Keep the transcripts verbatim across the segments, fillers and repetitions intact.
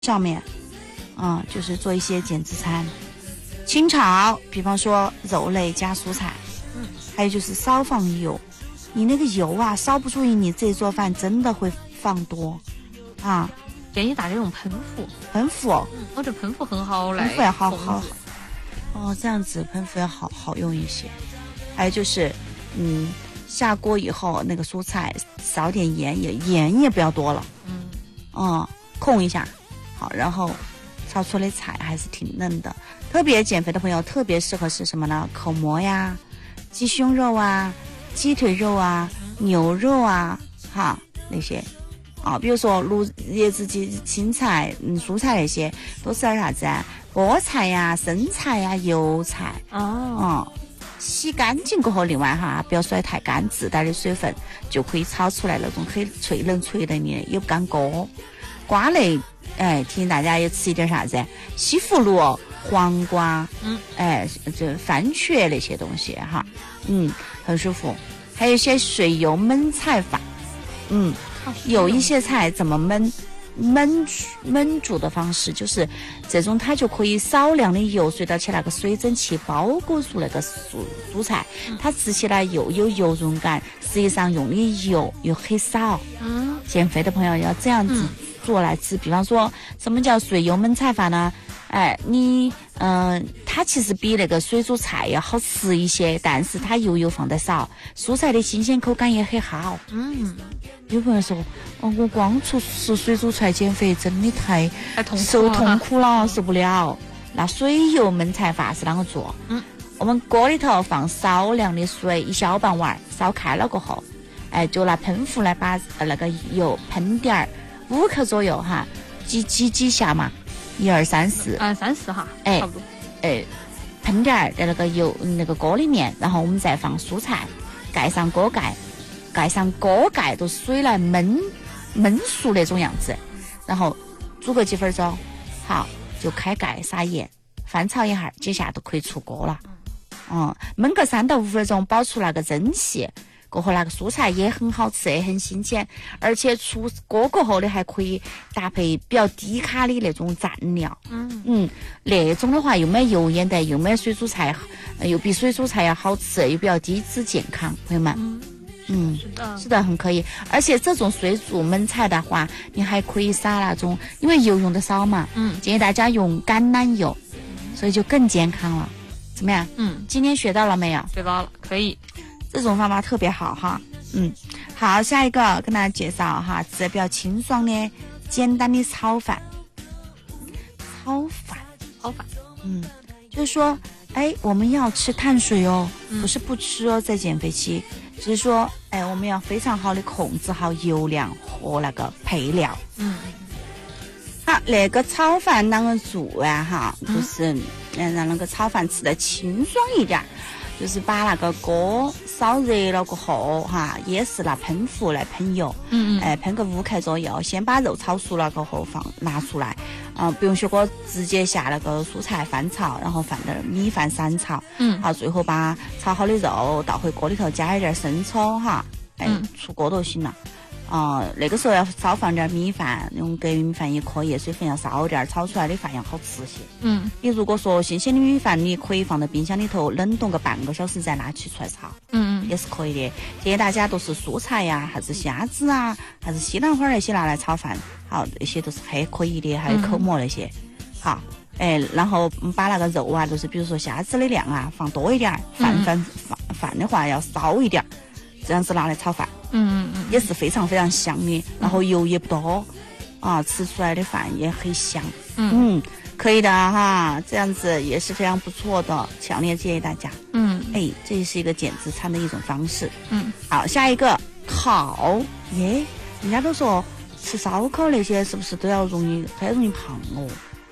上面，嗯，就是做一些减脂餐，清炒，比方说肉类加蔬菜，嗯，还有就是少放油，你那个油啊，稍不注意，你自己做饭真的会放多，啊， 建议大家用喷壶， 喷壶， 嗯，我这喷壶很好来， 喷壶要好好好，哦，这样子喷壶要好好用一些，还有就是，嗯，下锅以后那个蔬菜少点盐，也盐也不要多了，嗯，嗯，控一下。好，然后炒出来的菜还是挺嫩的，特别减肥的朋友特别适合是什么呢？口蘑呀、鸡胸肉啊、鸡腿肉啊、牛肉啊，哈那些啊，比如说卤椰子鸡、青菜、嗯蔬菜那些，都是点啥子啊？菠菜呀、生菜呀、油菜哦，嗯，洗干净过后，另外哈不要甩太干，自带的水分就可以炒出来那种很脆嫩脆的，你也不干锅。瓜类，哎，提醒大家也吃一点啥子？西葫芦、黄瓜，嗯，哎，这番茄那些东西哈，嗯，很舒服。还有一些水油焖菜法，嗯，有一些菜怎么焖？焖焖煮的方式就是这种，它就可以少量的油随到起那个水蒸气包裹住那个蔬蔬菜，它吃起来又有油润感，实际上用的油又很少。嗯，减肥的朋友要这样子做来吃。比方说，什么叫水油焖菜法呢？哎，你嗯、呃，它其实比那个水煮菜要好吃一些，但是它油油放得少，蔬菜的新鲜口感也很好。嗯，有朋友说，哦，我光吃吃水煮菜减肥真的太受痛苦了，受不了。那水油焖菜法是啷个做？嗯，我们锅里头放少量的水，一小半碗，烧开了过后，哎，就拿喷壶来把那个油喷点儿，五克左右哈，几几几下嘛。一二三四， 嗯，三四哈， 哎， 差不多， 哎，喷点儿在那个油那个锅里面，然后我们再放蔬菜，盖上锅盖，盖上锅盖，都水来焖焖熟那种样子，然后煮个几分钟，好，就开盖撒盐，翻炒一下，接下来都可以出锅了。嗯，焖个三到五分钟，保出那个蒸汽。过后那个蔬菜也很好吃，也很新鲜，而且出锅过后的还可以搭配比较低卡的那种蘸料。嗯嗯，那种的话又没油烟的，又没水煮菜，又比水煮菜要好吃，又比较低脂健康，朋友们。嗯嗯，是的，是的，很可以。而且这种水煮焖菜的话，你还可以撒那种，因为油用的少嘛，嗯，建议大家用橄榄油，所以就更健康了。怎么样？嗯，今天学到了没有？ 学到了，可以。 这种方法特别好哈，嗯，好，下一个跟大家介绍哈，吃比较清爽的、简单的炒饭。炒饭， 炒饭， 嗯，就是说，哎，我们要吃碳水哦，嗯、不是不吃哦，在减肥期，只是说，哎，我们要非常好的控制好油量和那个配料。嗯，好，那个炒饭啷个做呀？哈，就是嗯，让那个炒饭吃得清爽一点。就是把那个锅烧热了过后哈，也是拿喷壶来喷油，嗯嗯，哎，喷个五克左右，先把肉炒熟了过后放拿出来，啊、呃，不用学过直接下那个蔬菜翻炒，然后放点米饭散炒，嗯，好，最后把炒好的肉倒回锅里头，加一点生抽哈，哎，嗯、出锅就行了。啊、呃，那个时候要少放点米饭，用隔夜米饭也可以，水分要少点，炒出来的饭要好吃些。嗯，你如果说新鲜的米饭，你可以放到冰箱里头冷冻个半个小时再拿起出来炒，嗯嗯，也是可以的。建议大家都是蔬菜呀，还是虾子啊，还是西兰花那些拿来炒饭，好，那些都是很可以的，还有口蘑那些，嗯、好，哎，然后把那个肉啊，就是比如说虾子的量啊放多一点，饭饭饭饭的话要少一点，这样子拿来炒饭。嗯嗯嗯，也是非常非常香的，然后油也不多，啊，吃出来的饭也很香。嗯嗯，可以的哈，这样子也是非常不错的，强烈建议大家。嗯，哎，这也是一个减脂餐的一种方式。嗯，好，下一个烤耶，人家都说吃烧烤那些是不是都要容易很容易胖哦？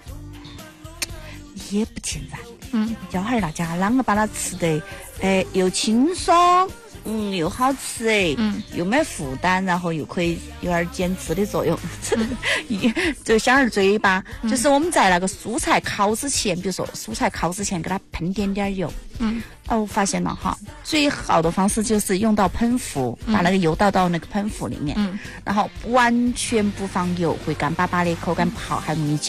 也不尽然。嗯，教下大家啷个把它吃得，哎，又清爽。 嗯，又好吃哎， 嗯， 又没负担，然后又可以有点减脂的作用。一这个小儿嘴巴，就是我们在那个蔬菜烤之前，比如说蔬菜烤之前，给它喷点点油。 嗯， 哦，我发现了哈，最好的方式就是用到喷壶，把那个油倒到那个喷壶里面， 嗯， 然后完全不放油，会干巴巴的，口感不好，还容易